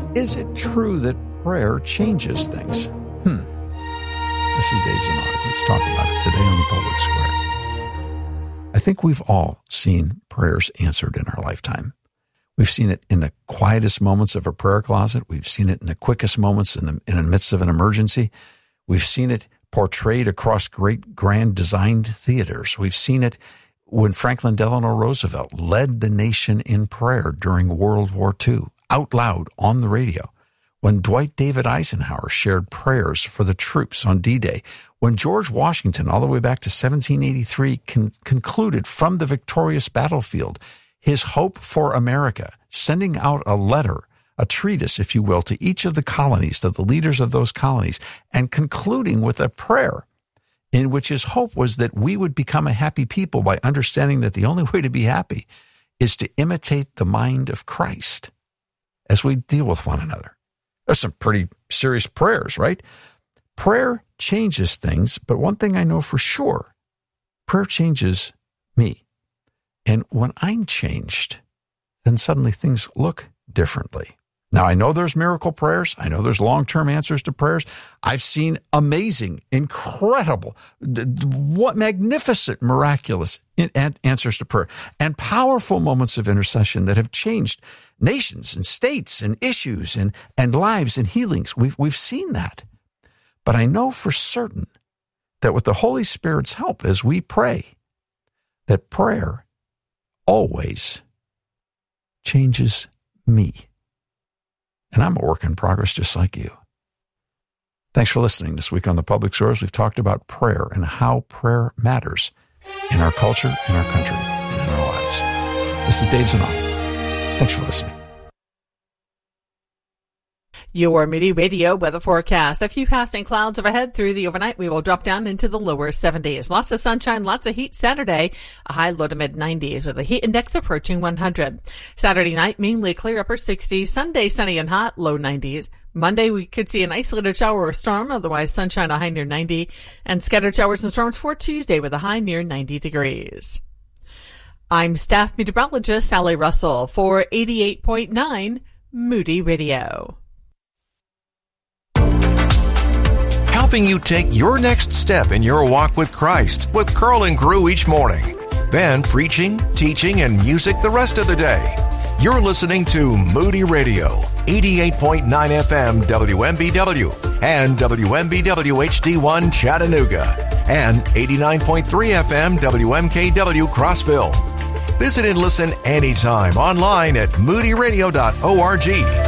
Is it true that prayer changes things? This is Dave Zanotti. Let's talk about it today on the Public Square. I think we've all seen prayers answered in our lifetime. We've seen it in the quietest moments of a prayer closet. We've seen it in the quickest moments in the midst of an emergency. We've seen it portrayed across great grand designed theaters. We've seen it when Franklin Delano Roosevelt led the nation in prayer during World War II, out loud on the radio. When Dwight David Eisenhower shared prayers for the troops on D-Day, when George Washington, all the way back to 1783, concluded from the victorious battlefield his hope for America, sending out a letter, a treatise, if you will, to each of the colonies, to the leaders of those colonies, and concluding with a prayer in which his hope was that we would become a happy people by understanding that the only way to be happy is to imitate the mind of Christ as we deal with one another. There's some pretty serious prayers, right? Prayer changes things, but one thing I know for sure, prayer changes me. And when I'm changed, then suddenly things look differently. Now, I know there's miracle prayers. I know there's long-term answers to prayers. I've seen amazing, incredible, what magnificent, miraculous answers to prayer and powerful moments of intercession that have changed nations and states and issues and lives and healings. We've seen that. But I know for certain that with the Holy Spirit's help as we pray, that prayer always changes me. And I'm a work in progress just like you. Thanks for listening this week on The Public Source. We've talked about prayer and how prayer matters in our culture, in our country, and in our lives. This is Dave Zanotti. Thanks for listening. Your Moody Radio weather forecast. A few passing clouds overhead through the overnight. We will drop down into the lower 70s. Lots of sunshine, lots of heat Saturday. A high low to mid 90s with a heat index approaching 100. Saturday night, mainly clear upper 60s. Sunday, sunny and hot, low 90s. Monday, we could see an isolated shower or storm. Otherwise, sunshine, a high near 90. And scattered showers and storms for Tuesday with a high near 90 degrees. I'm staff meteorologist Sally Russell for 88.9 Moody Radio. Helping you take your next step in your walk with Christ with Curl and Crew each morning. Then preaching, teaching, and music the rest of the day. You're listening to Moody Radio, 88.9 FM WMBW and WMBW HD1 Chattanooga and 89.3 FM WMKW Crossville. Visit and listen anytime online at moodyradio.org.